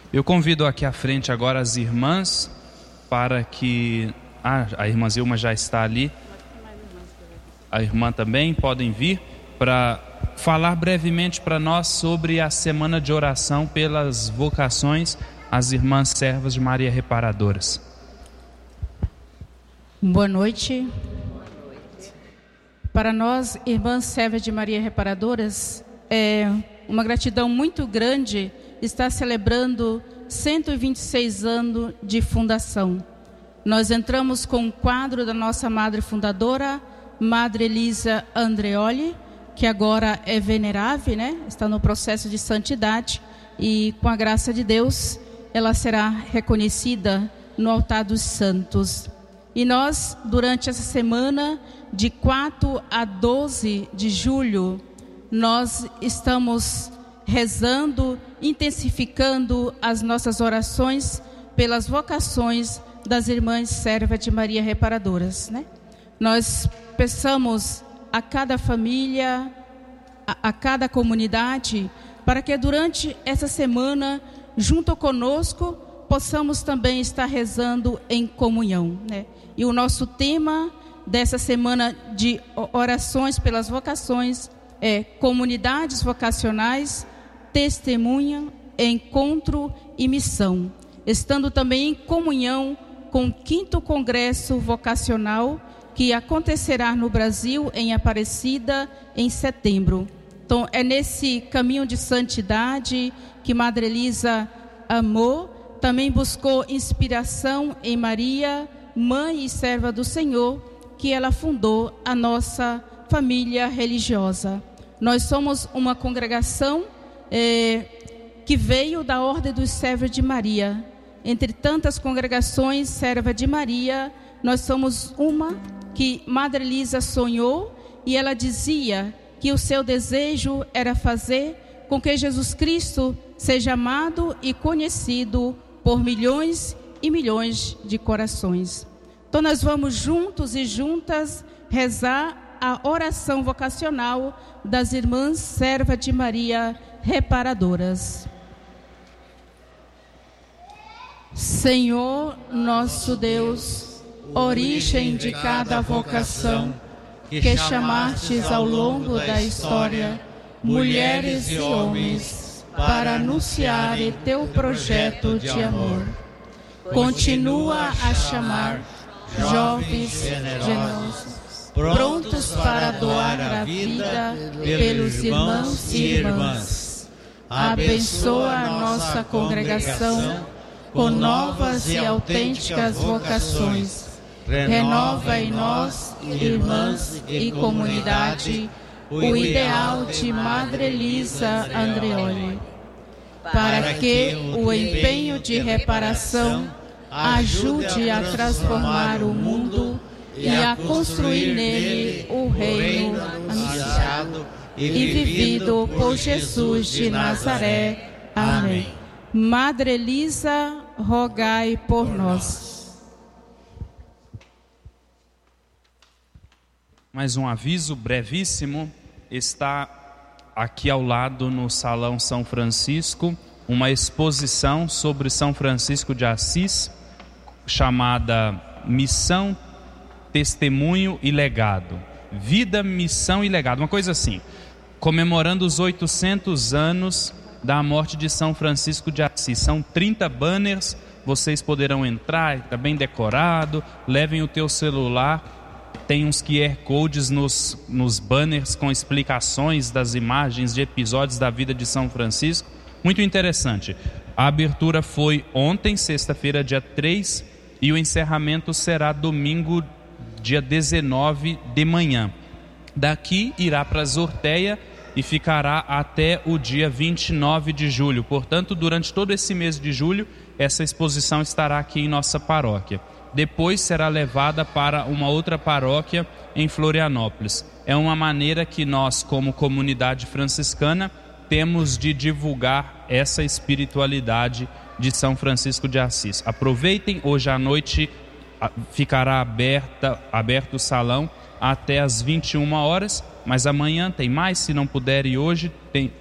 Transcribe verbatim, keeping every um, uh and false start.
Eu convido aqui à frente agora as irmãs para que... Ah, a irmã Zilma já está ali. A irmã também, podem vir para falar brevemente para nós sobre a semana de oração pelas vocações, as irmãs servas de Maria Reparadoras. Boa noite. Para nós, irmãs servas de Maria Reparadoras, é uma gratidão muito grande estar celebrando cento e vinte e seis anos de fundação. Nós entramos com o quadro da nossa madre fundadora, Madre Elisa Andreoli, que agora é venerável, né? Está no processo de santidade e, com a graça de Deus, ela será reconhecida no altar dos santos. E nós, durante essa semana, de quatro a doze de julho, nós estamos rezando, intensificando as nossas orações pelas vocações das irmãs servas de Maria Reparadoras, né? Nós peçamos a cada família, a, a cada comunidade, para que durante essa semana, junto conosco, possamos também estar rezando em comunhão, né? E o nosso tema dessa semana de orações pelas vocações é comunidades vocacionais, testemunha, encontro e missão, estando também em comunhão com o quinto Congresso Vocacional, que acontecerá no Brasil, em Aparecida, em setembro. Então, é nesse caminho de santidade que Madre Elisa amou, também buscou inspiração em Maria, mãe e serva do Senhor, que ela fundou a nossa família religiosa. Nós somos uma congregação eh, que veio da Ordem dos Servos de Maria. Entre tantas congregações serva de Maria, nós somos uma que Madre Elisa sonhou, e ela dizia que o seu desejo era fazer com que Jesus Cristo seja amado e conhecido por milhões e milhões de corações. Então nós vamos juntos e juntas rezar a oração vocacional das irmãs servas de Maria Reparadoras. Senhor nosso Deus, origem de cada vocação que chamastes ao longo da história mulheres e homens para anunciar teu projeto de amor. Continua a chamar jovens generosos, prontos para doar a vida pelos irmãos e irmãs. Abençoa a nossa congregação com novas e autênticas vocações. Renova em nós, irmãs e comunidade, o ideal de Madre Elisa Andreoli, para que o empenho de reparação ajude a transformar o mundo e a construir nele o reino anunciado e vivido por Jesus de Nazaré. Amém. Madre Elisa, rogai por nós. Mais um aviso brevíssimo, está aqui ao lado no Salão São Francisco uma exposição sobre São Francisco de Assis, chamada Missão, Testemunho e Legado. Vida, Missão e Legado, uma coisa assim, comemorando os oitocentos anos da morte de São Francisco de Assis. São trinta banners, vocês poderão entrar, está bem decorado, levem o teu celular. Tem uns Q R Codes nos, nos banners com explicações das imagens de episódios da vida de São Francisco. Muito interessante. A abertura foi ontem, sexta-feira, dia três, e o encerramento será domingo, dia dezenove de manhã. Daqui irá para Zorteia e ficará até o dia vinte e nove de julho. Portanto, durante todo esse mês de julho, essa exposição estará aqui em nossa paróquia. Depois será levada para uma outra paróquia em Florianópolis. É uma maneira que nós, como comunidade franciscana, temos de divulgar essa espiritualidade de São Francisco de Assis. Aproveitem, hoje à noite ficará aberta, aberto o salão até às vinte e uma horas, mas amanhã tem mais, se não puder, e hoje tem,